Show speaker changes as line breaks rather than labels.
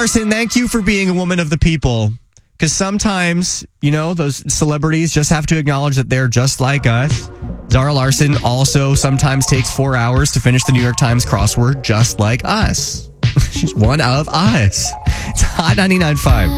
Larson, thank you for being a woman of the people. Because sometimes, those celebrities just have to acknowledge that they're just like us. Zara Larson also sometimes takes 4 hours to finish the New York Times crossword just like us. She's one of us. It's Hot 99.5.